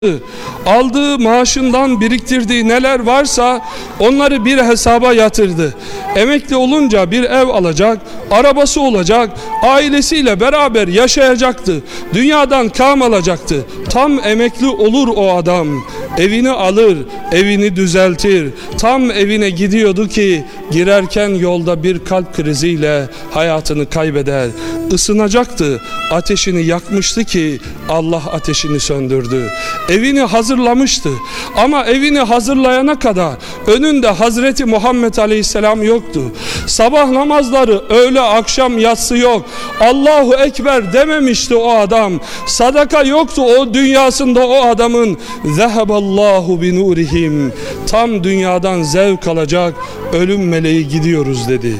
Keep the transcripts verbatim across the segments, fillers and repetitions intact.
Aldığı maaşından biriktirdiği neler varsa onları bir hesaba yatırdı. Emekli olunca bir ev alacak, arabası olacak, ailesiyle beraber yaşayacaktı. Dünyadan kam alacaktı. Tam emekli olur o adam. Evini alır, evini düzeltir. Tam evine gidiyordu ki girerken yolda bir kalp kriziyle hayatını kaybeder. Isınacaktı, ateşini yakmıştı ki Allah ateşini söndürdü. Evini hazırlamıştı ama evini hazırlayana kadar önünde Hazreti Muhammed Aleyhisselam yoktu. Sabah namazları, öğle, akşam, yatsı yok. Allahu Ekber dememişti o adam. Sadaka yoktu o dünyasında o adamın. Zeheballahu binurihim. Tam dünyadan zevk alacak ölüm meleği gidiyoruz dedi.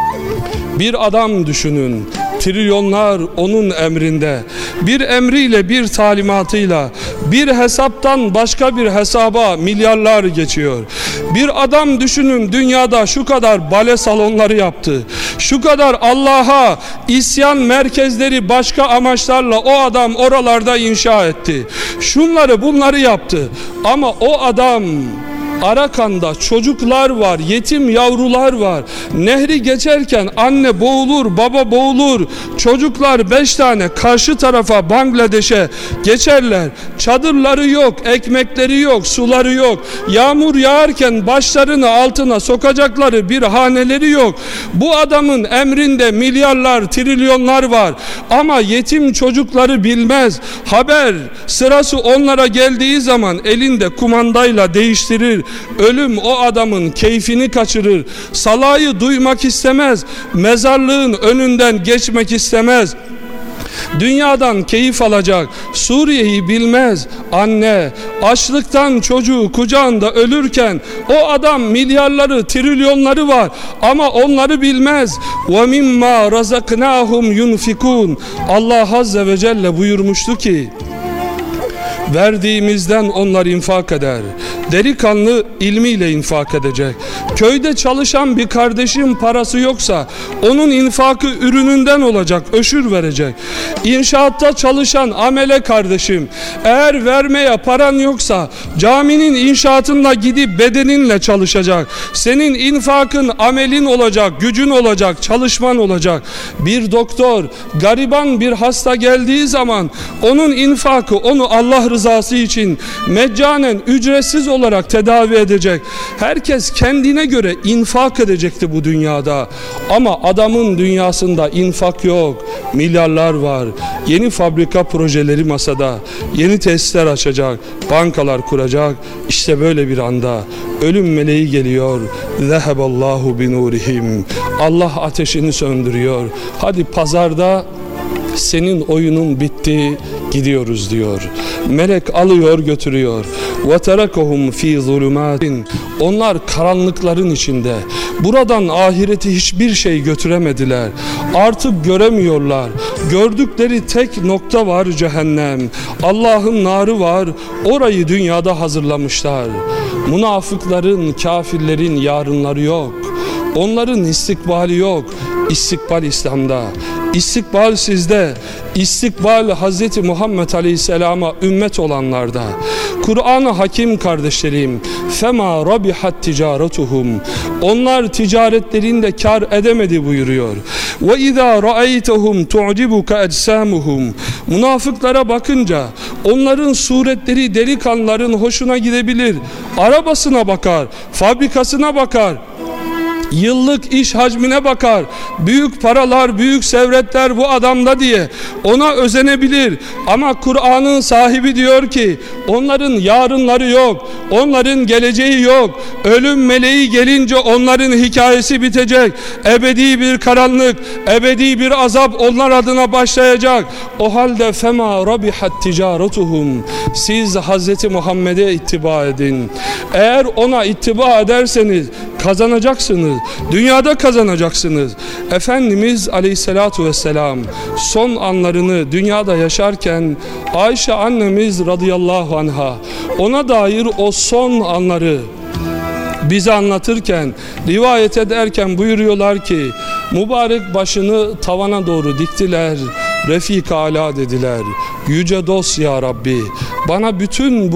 Bir adam düşünün. Trilyonlar onun emrinde. Bir emriyle, bir talimatıyla, bir hesaptan başka bir hesaba milyarlar geçiyor. Bir adam düşünün, dünyada şu kadar bale salonları yaptı. Şu kadar Allah'a isyan merkezleri başka amaçlarla o adam oralarda inşa etti. Şunları bunları yaptı. Ama o adam Arakan'da çocuklar var, yetim yavrular var. Nehri geçerken anne boğulur, baba boğulur. Çocuklar beş tane karşı tarafa Bangladeş'e geçerler. Çadırları yok, ekmekleri yok, suları yok. Yağmur yağarken başlarını altına sokacakları bir haneleri yok. Bu adamın emrinde milyarlar, trilyonlar var. Ama yetim çocukları bilmez. Haber sırası onlara geldiği zaman elinde kumandayla değiştirir. Ölüm o adamın keyfini kaçırır. Salayı duymak istemez. Mezarlığın önünden geçmek istemez. Dünyadan keyif alacak. Suriye'yi bilmez. Anne açlıktan çocuğu kucağında ölürken o adam milyarları, trilyonları var ama onları bilmez. وَمِمَّا رَزَقْنَاهُمْ يُنْفِكُونَ Allah Azze ve Celle buyurmuştu ki verdiğimizden onlar infak eder. Delikanlı ilmiyle infak edecek. Köyde çalışan bir kardeşin parası yoksa onun infakı ürününden olacak, öşür verecek. İnşaatta çalışan amele kardeşim, eğer vermeye paran yoksa caminin inşaatında gidip bedeninle çalışacak. Senin infakın amelin olacak, gücün olacak, çalışman olacak. Bir doktor gariban bir hasta geldiği zaman onun infakı onu Allah rızası için meccanen, ücretsiz olarak tedavi edecek. Herkes kendine göre infak edecekti bu dünyada. Ama adamın dünyasında infak yok. Milyarlar var. Yeni fabrika projeleri masada. Yeni tesisler açacak. Bankalar kuracak. İşte böyle bir anda ölüm meleği geliyor. Zeheballahu binurihim. Allah ateşini söndürüyor. Hadi pazarda senin oyunun bitti, gidiyoruz diyor. Melek alıyor götürüyor. وَتَرَكَهُمْ ف۪ي ظُلُمَاتٍ Onlar karanlıkların içinde. Buradan ahireti hiçbir şey götüremediler. Artık göremiyorlar. Gördükleri tek nokta var, cehennem. Allah'ın narı var. Orayı dünyada hazırlamışlar. Münafıkların, kafirlerin yarınları yok. Onların istikbali yok. İstikbal İslam'da. İstikbal sizde. İstikbal Hazreti Muhammed Aleyhisselam'a ümmet olanlarda. Kur'an-ı Hakim kardeşlerim, fema rabihat ticaretuhum. Onlar ticaretlerinde kar edemedi buyuruyor. Ve izâ ra'aytehum tu'cibuka ecsamuhum. Münafıklara bakınca onların suretleri delikanlıların hoşuna gidebilir. Arabasına bakar, fabrikasına bakar. Yıllık iş hacmine bakar. Büyük paralar, büyük servetler bu adamda diye ona özenebilir. Ama Kur'an'ın sahibi diyor ki onların yarınları yok. Onların geleceği yok. Ölüm meleği gelince onların hikayesi bitecek. Ebedi bir karanlık, ebedi bir azap onlar adına başlayacak. O halde fema rabihat ticaretuhum. Siz Hazreti Muhammed'e ittiba edin. Eğer ona ittiba ederseniz kazanacaksınız. Dünyada kazanacaksınız. Efendimiz Aleyhisselatu Vesselam son anlarını dünyada yaşarken Ayşe annemiz radıyallahu anha ona dair o son anları bize anlatırken, rivayet ederken buyuruyorlar ki mübarek başını tavana doğru diktiler. Refik-i Ala dediler. Yüce dost ya Rabbi, Bana bütün